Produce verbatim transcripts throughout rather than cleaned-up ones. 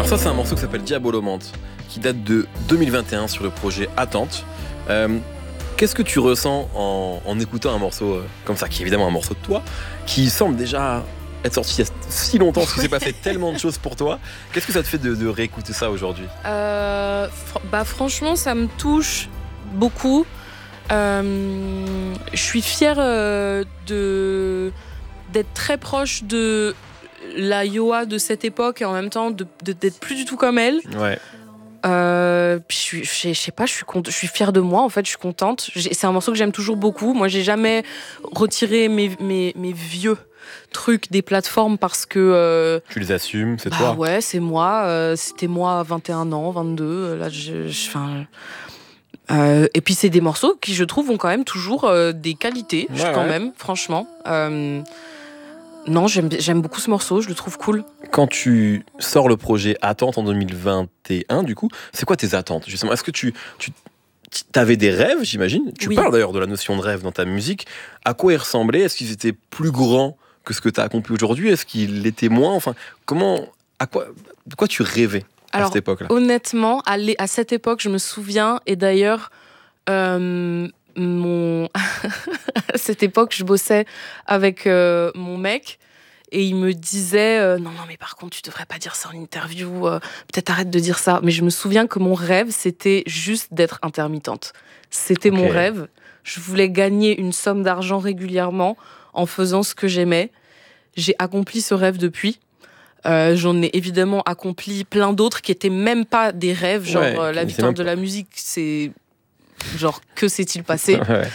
Alors ça, c'est un morceau qui s'appelle Diabolomante, qui date de deux mille vingt et un sur le projet Attente. Euh, qu'est-ce que tu ressens en, en écoutant un morceau euh, comme ça, qui est évidemment un morceau de toi, qui semble déjà être sorti il y a si longtemps, parce qu'il s'est passé tellement de choses pour toi. Qu'est-ce que ça te fait de, de réécouter ça aujourd'hui ? euh, fr- bah, Franchement, ça me touche beaucoup. Euh, je suis fière euh, de, d'être très proche de la Yoa de cette époque et en même temps de, de, d'être plus du tout comme elle. Ouais. Euh, puis je suis, je, je sais pas, je suis, cont- je suis fière de moi, en fait, je suis contente. J'ai, c'est un morceau que j'aime toujours beaucoup. Moi, j'ai jamais retiré mes, mes, mes vieux trucs des plateformes parce que. Euh, Tu les assumes, c'est bah toi. Ouais, c'est moi. Euh, c'était moi à vingt et un ans, vingt-deux. Là, je. je fin, euh, et puis, c'est des morceaux qui, je trouve, ont quand même toujours euh, des qualités, Ouais, quand ouais. même, franchement. Euh, non, j'aime, j'aime beaucoup ce morceau, je le trouve cool. Quand tu sors le projet Attente en deux mille vingt et un, du coup, c'est quoi tes attentes justement ? Est-ce que tu, tu avais des rêves, j'imagine ? Tu Oui. parles d'ailleurs de la notion de rêve dans ta musique. À quoi ils ressemblaient ? Est-ce qu'ils étaient plus grands que ce que tu as accompli aujourd'hui ? Est-ce qu'ils l'étaient moins ? Enfin, comment, à quoi, de quoi tu rêvais à Alors, cette époque-là ? honnêtement, à, l'é- à cette époque, je me souviens, et d'ailleurs, euh, mon... à cette époque, je bossais avec euh, mon mec, et il me disait euh, non, non, mais par contre, tu devrais pas dire ça en interview, euh, peut-être arrête de dire ça. Mais je me souviens que mon rêve, c'était juste d'être intermittente. C'était Ok. mon rêve. Je voulais gagner une somme d'argent régulièrement en faisant ce que j'aimais. J'ai accompli ce rêve depuis. Euh, j'en ai évidemment accompli plein d'autres qui étaient même pas des rêves, genre Ouais, euh, la qui victoire étaient même de pas- la musique, c'est genre que s'est-il passé Ouais.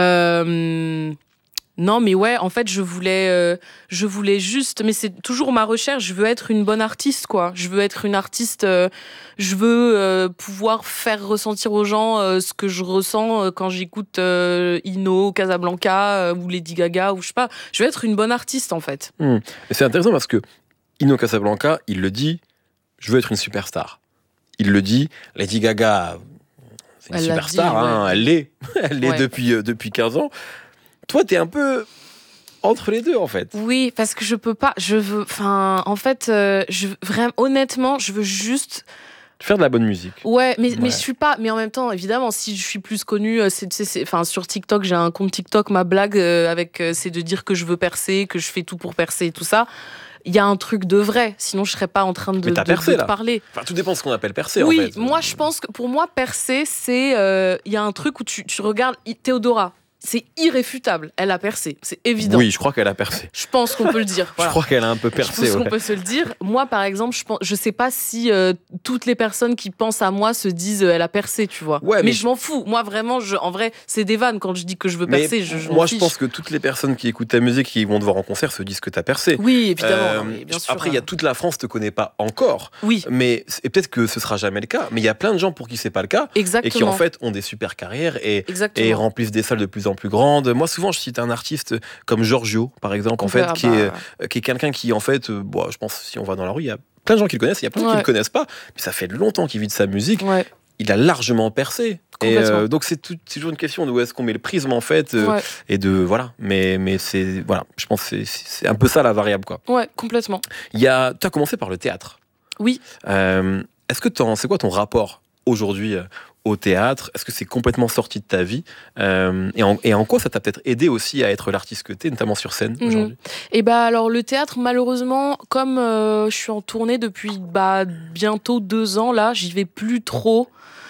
Euh, Non, mais ouais, en fait, je voulais, euh, je voulais juste, mais c'est toujours ma recherche. Je veux être une bonne artiste, quoi. Je veux être une artiste. euh, je veux euh, pouvoir faire ressentir aux gens euh, ce que je ressens euh, quand j'écoute euh, Ino, Casablanca euh, ou Lady Gaga ou je sais pas. Je veux être une bonne artiste, en fait. Hmm. Et c'est intéressant parce que Ino Casablanca, il le dit, je veux être une superstar. Il le dit, Lady Gaga, c'est une Elle l'a superstar, dit, hein, ouais. elle l'est, elle l'est Ouais. depuis, euh, depuis quinze ans. Toi, t'es un peu entre les deux, en fait. Oui, parce que je peux pas. Je veux. Enfin, en fait, euh, je vraiment, honnêtement, je veux juste. Faire de la bonne musique. Ouais, mais, Ouais. mais je suis pas. Mais en même temps, évidemment, si je suis plus connue, euh, c'est, tu sais, c'est, enfin, sur TikTok, j'ai un compte TikTok. Ma blague, euh, avec, euh, c'est de dire que je veux percer, que je fais tout pour percer et tout ça. Il y a un truc de vrai. Sinon, je serais pas en train de, Mais t'as de, percé, de te là. parler. Enfin, tout dépend de ce qu'on appelle percer, Oui, en fait. moi, je pense que pour moi, percer, c'est. euh, Il y a un truc où tu, tu regardes I- Théodora. C'est irréfutable. Elle a percé. C'est évident. Oui, je crois qu'elle a percé. Je pense qu'on peut le dire. Voilà. Je crois qu'elle a un peu Je percé. pense qu'on Ouais. peut se le dire. Moi, par exemple, je pense, je sais pas si euh, toutes les personnes qui pensent à moi se disent euh, elle a percé, tu vois. Ouais, mais, mais je m'en fous. Moi, vraiment, je, en vrai, c'est des vannes quand je dis que je veux Mais percer. Je, je m'en moi, je fiche. pense que toutes les personnes qui écoutent ta musique, qui vont te voir en concert, se disent que t'as percé. Oui, évidemment. Euh, non, mais bien sûr. Après, il y a toute la France te connaît pas encore. Oui, Mais et peut-être que ce sera jamais le cas. Mais il y a plein de gens pour qui c'est pas le cas exactement. et qui en fait ont des super carrières et, Exactement. et remplissent des salles de plus en plus grandes. Moi, souvent, je cite un artiste comme Giorgio, par exemple, en fait, Ah qui bah, est qui est quelqu'un qui, en fait, euh, bon, je pense si on va dans la rue, il y a plein de gens qui le connaissent, il y a plein de gens qui Ouais. le connaissent pas. Mais ça fait longtemps qu'il vit de sa musique. Ouais, Il a largement percé. Et Complètement. euh, donc c'est tout- c'est toujours une question de où est-ce qu'on met le prisme en fait euh, ouais, et de voilà. Mais mais c'est voilà, je pense que c'est c'est un peu ça la variable quoi. ouais, complètement. Il y a, tu as commencé par le théâtre. Oui. Euh, est-ce que t'en- c'est quoi ton rapport aujourd'hui euh, au théâtre ? Est-ce que c'est complètement sorti de ta vie ? Euh, et, en, et en quoi ça t'a peut-être aidé aussi à être l'artiste que t'es, notamment sur scène Mhm. aujourd'hui ? Et bah alors le théâtre, malheureusement, comme euh, je suis en tournée depuis bah, bientôt deux ans là, j'y vais plus trop.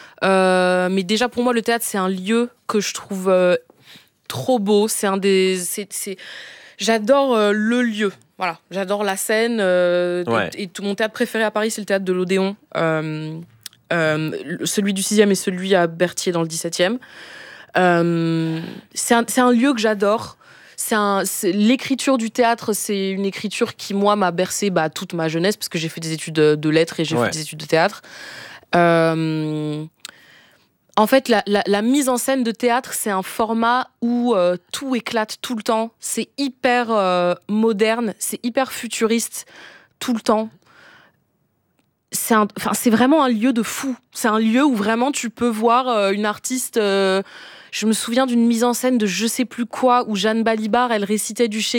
Euh, mais déjà pour moi le théâtre c'est un lieu que je trouve euh, trop beau. C'est un des, c'est, c'est... j'adore euh, le lieu. Voilà, j'adore la scène. euh, Ouais. et, et tout mon théâtre préféré à Paris c'est le théâtre de l'Odéon. Euh, euh, le- celui du sixième et celui à Berthier dans le dix-septième. Euh, c'est, un, c'est un lieu que j'adore. C'est un, c'est, l'écriture du théâtre, c'est une écriture qui, moi, m'a bercé bah, toute ma jeunesse, parce que j'ai fait des études de, de lettres et j'ai Ouais. fait des études de théâtre. Euh, en fait, la, la, la mise en scène de théâtre, c'est un format où euh, tout éclate tout le temps. C'est hyper euh, moderne, c'est hyper futuriste tout le temps. C'est, un, enfin, c'est vraiment un lieu de fou. C'est un lieu où vraiment tu peux voir euh, une artiste... euh, je me souviens d'une mise en scène de je sais plus quoi, où Jeanne Balibar, elle récitait du Shakespeare.